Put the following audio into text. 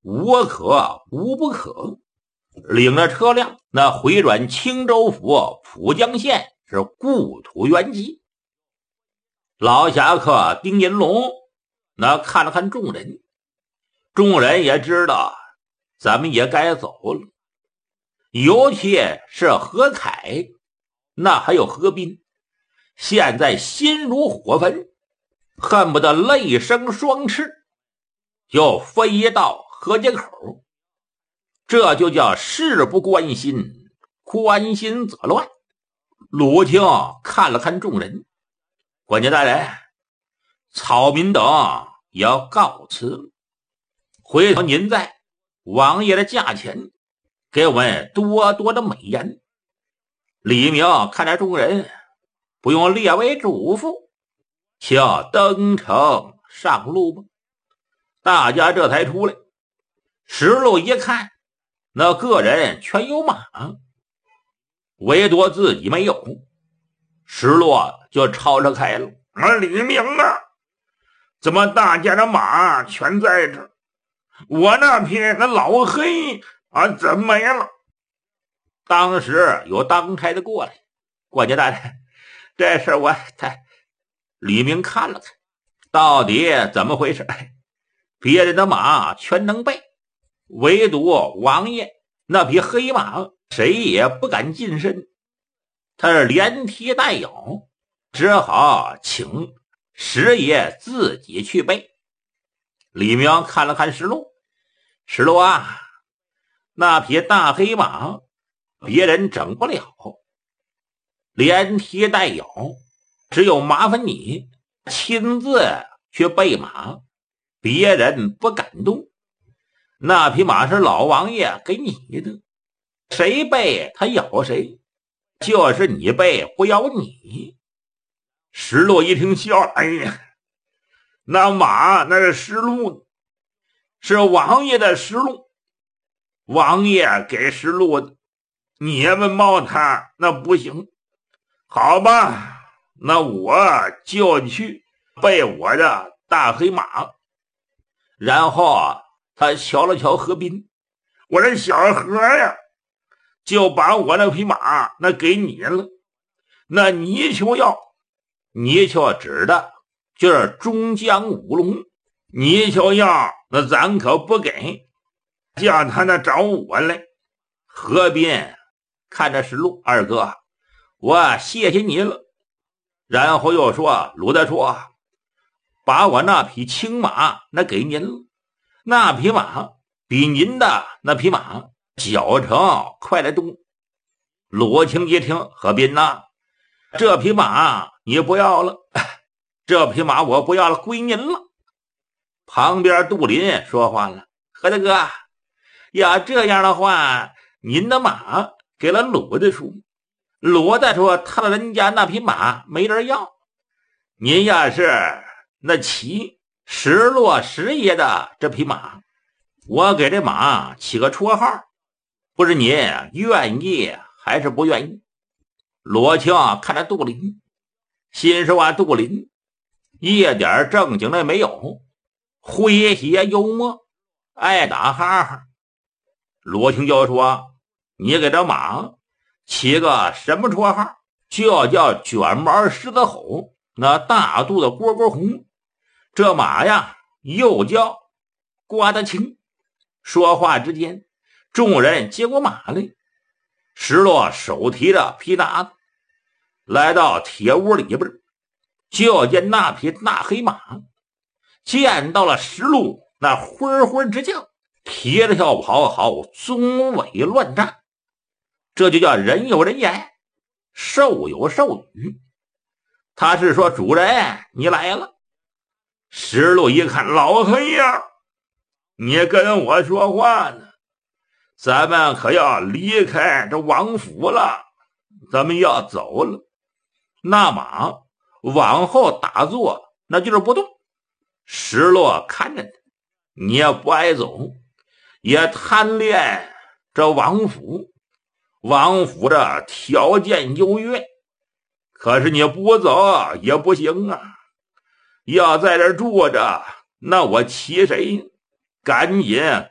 无可无不可，领着车辆那回转青州府蒲江县是故土原籍。老侠客丁银龙那看了看众人，众人也知道咱们也该走了，尤其是何凯，那还有何斌，现在心如火焚，恨不得泪生双翅，就飞到河街口。这就叫事不关心，关心则乱。鲁清看了看众人，管家大人，草民等也要告辞了，回头您在王爷的驾前给我们多多的美言。李明看着众人，不用列为嘱咐，请登城上路吧。大家这才出来，石路一看，那个人全有马，唯独自己没有。石路就吵着开了， 李明啊，怎么大家的马全在这？我那匹那老黑怎么样了？ 当时有当差的过来，管家大人，这事李明看了看，到底怎么回事？别人的马全能背，唯独王爷那匹黑马谁也不敢近身，他是连踢带咬，只好请石爷自己去背。李明看了看石路，石路啊，那匹大黑马别人整不了，连踢带咬，只有麻烦你亲自去背马，别人不敢动。那匹马是老王爷给你的，谁背他咬谁，就是你背不咬你。 石路一听笑了，哎呀，那马那是石路，是王爷的石路，王爷给石路的，你们冒他那不行。好吧，那我就去背我的大黑马。 然后他瞧了瞧何斌， 我这小何呀，就把我那匹马那给你了，那泥鳅要， 泥鳅指的就是中江五龙， 泥鳅要那咱可不给，叫他那找我来。 何斌看着石路，二哥，我谢谢你了。然后又说，鲁大叔，把我那匹青马那给您了，那匹马比您的那匹马脚程快得多。鲁清一听，何斌呐，这匹马你不要了，这匹马我不要了，归您了。旁边杜林说话了，何大哥，要这样的话，您的马给了鲁大叔，鲁大叔他的人家那匹马没人要，您要是那骑石落石爷的这匹马，我给这马起个绰号，不知您愿意还是不愿意？罗青看着杜林，心说杜林一点正经的没有，诙谐幽默，爱打哈哈。罗青就说，你给这马起个什么绰号？就叫卷毛狮子吼，那大肚子蝈蝈红。这马呀又叫刮得清。说话之间，众人接过马来，石落手提着皮搭子来到铁屋里边，就见那匹大黑马见到了石路，那灰灰直叫，提着跳跑好，棕尾乱战。这就叫人有人言，兽有兽语。他是说，主人你来了。石路一看，老黑呀，你跟我说话呢，咱们可要离开这王府了，咱们要走了。那马往后打坐，那就是不动。石路看着他，你也不爱走，也贪恋这王府，王府的条件优越，可是你不走也不行啊，要在这住着，那我骑谁？赶紧